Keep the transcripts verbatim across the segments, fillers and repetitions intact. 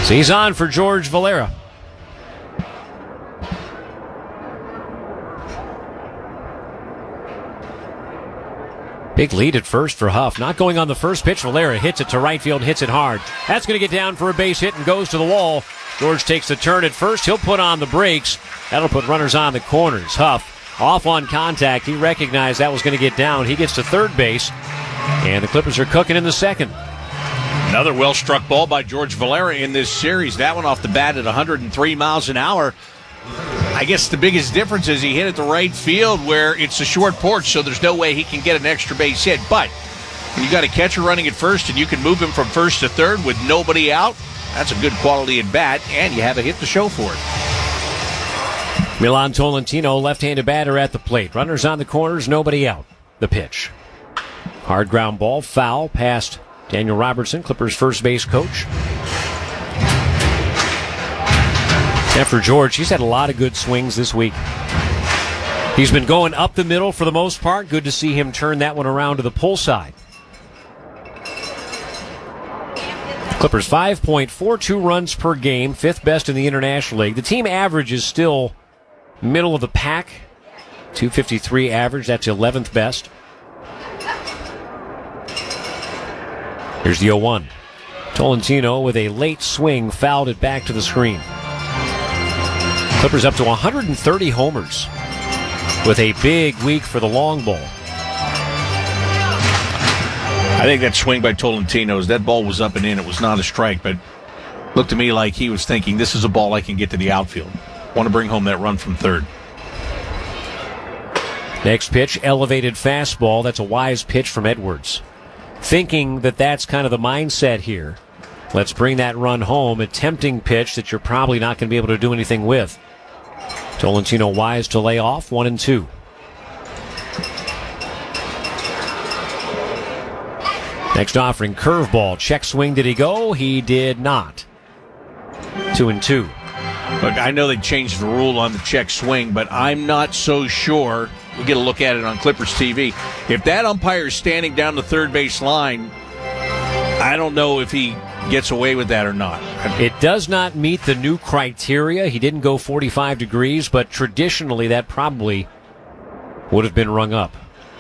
So he's on for George Valera. Big lead at first for Huff. Not going on the first pitch. Valera hits it to right field, hits it hard. That's going to get down for a base hit and goes to the wall. George takes the turn at first. He'll put on the brakes. That'll put runners on the corners. Huff off on contact. He recognized that was going to get down. He gets to third base. And the Clippers are cooking in the second. Another well-struck ball by George Valera in this series. That one off the bat at one hundred three miles an hour. I guess the biggest difference is he hit it to right field where it's a short porch, so there's no way he can get an extra base hit. But when you got a catcher running at first and you can move him from first to third with nobody out, that's a good quality at bat, and you have a hit to show for it. Milan Tolentino, left-handed batter at the plate. Runners on the corners, nobody out. The pitch. Hard ground ball, foul, past Daniel Robertson, Clippers' first base coach. And for George, he's had a lot of good swings this week. He's been going up the middle for the most part. Good to see him turn that one around to the pull side. Clippers five point four two runs per game, fifth best in the International League. The team average is still middle of the pack. two fifty-three average, that's eleventh best. Here's the oh one. Tolentino with a late swing fouled it back to the screen. Clippers up to one hundred thirty homers with a big week for the long ball. I think that swing by Tolentino's, that ball was up and in. It was not a strike, but looked to me like he was thinking, this is a ball I can get to the outfield. Want to bring home that run from third. Next pitch, elevated fastball. That's a wise pitch from Edwards. Thinking that that's kind of the mindset here. Let's bring that run home. A tempting pitch that you're probably not going to be able to do anything with. Tolentino wise to lay off, one and two. Next offering, curveball. Check swing, did he go? He did not. Two and two. Look, I know they changed the rule on the check swing, but I'm not so sure. We'll get a look at it on Clippers T V. If that umpire is standing down the third base line, I don't know if he gets away with that or not. It does not meet the new criteria. He didn't go forty-five degrees, but traditionally that probably would have been rung up.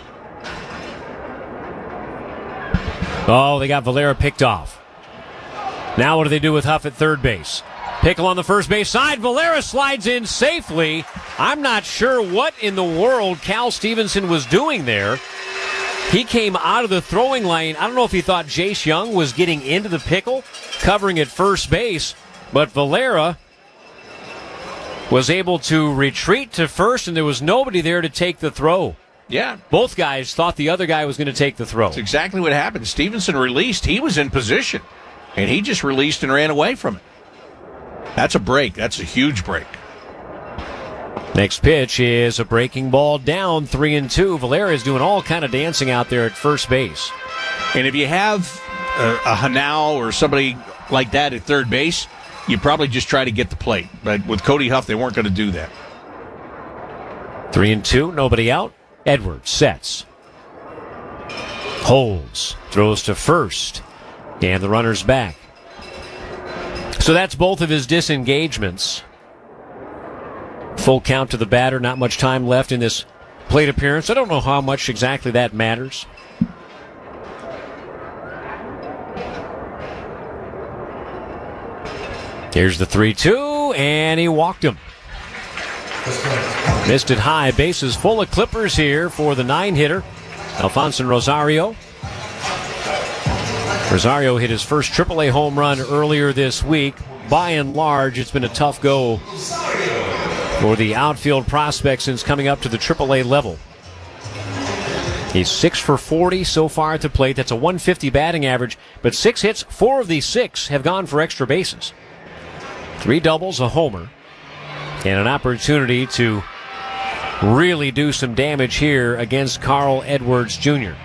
Oh, they got Valera picked off. Now what do they do with Huff at third base? Pickle on the first base side. Valera slides in safely. I'm not sure what in the world Cal Stevenson was doing there. He came out of the throwing lane. I don't know if he thought Jace Young was getting into the pickle, covering at first base, but Valera was able to retreat to first, and there was nobody there to take the throw. Yeah. Both guys thought the other guy was going to take the throw. That's exactly what happened. Stevenson released. He was in position, and he just released and ran away from it. That's a break. That's a huge break. Next pitch is a breaking ball down, three and two. Valera is doing all kind of dancing out there at first base. And if you have a, a Hanau or somebody like that at third base, you probably just try to get the plate. But with Cody Huff, they weren't going to do that. Three and two, nobody out. Edwards sets. Holds. Throws to first. And the runner's back. So that's both of his disengagements. Full count to the batter. Not much time left in this plate appearance. I don't know how much exactly that matters. Here's the three two, and he walked him. Missed it high. Bases full of Clippers here for the nine-hitter, Alfonso Rosario. Rosario hit his first triple A home run earlier this week. By and large, it's been a tough go for the outfield prospect since coming up to the triple A level. He's six for forty so far at the plate. That's a one fifty batting average, but six hits, four of these six have gone for extra bases. Three doubles, a homer, and an opportunity to really do some damage here against Carl Edwards Junior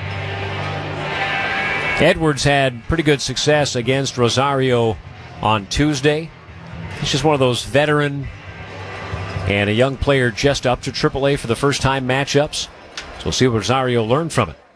Edwards had pretty good success against Rosario on Tuesday. He's just one of those veteran and a young player just up to triple A for the first time matchups. So we'll see what Rosario learned from it.